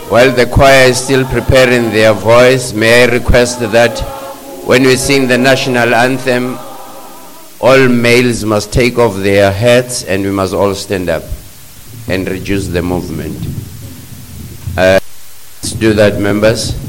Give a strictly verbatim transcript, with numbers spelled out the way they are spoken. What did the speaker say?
While the choir is still preparing their voice, may I request that when we sing the national anthem, all males must take off their hats and we must all stand up and reduce the movement. Uh, let's do that, members.